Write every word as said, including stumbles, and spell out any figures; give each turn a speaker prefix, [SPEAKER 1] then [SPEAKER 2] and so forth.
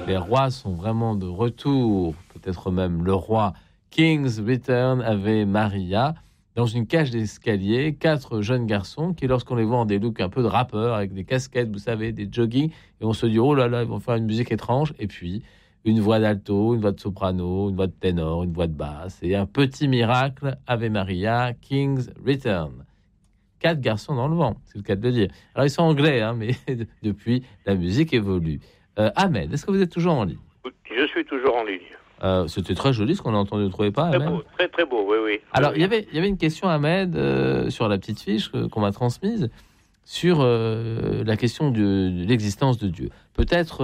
[SPEAKER 1] les rois sont vraiment de retour, peut-être même le roi. King's Return, Ave Maria. Dans une cage d'escalier, quatre jeunes garçons qui, lorsqu'on les voit en des looks un peu de rappeurs, avec des casquettes, vous savez, des jogging, et on se dit, oh là là, ils vont faire une musique étrange. Et puis, une voix d'alto, une voix de soprano, une voix de ténor, une voix de basse. Et un petit miracle, Ave Maria, King's Return. Quatre garçons dans le vent, c'est le cas de le dire. Alors, ils sont anglais, hein, mais depuis, la musique évolue. Euh, Ahmed, est-ce que vous êtes toujours en ligne ?
[SPEAKER 2] Je suis toujours en ligne.
[SPEAKER 1] Euh, c'était très joli ce qu'on a entendu, ne trouvez pas,
[SPEAKER 2] Très
[SPEAKER 1] Ahmed ?
[SPEAKER 2] beau, très très beau, oui, oui.
[SPEAKER 1] Alors,
[SPEAKER 2] oui,
[SPEAKER 1] il y avait, il y avait une question, Ahmed, euh, sur la petite fiche que, qu'on m'a transmise, sur euh, la question de, de l'existence de Dieu. Peut-être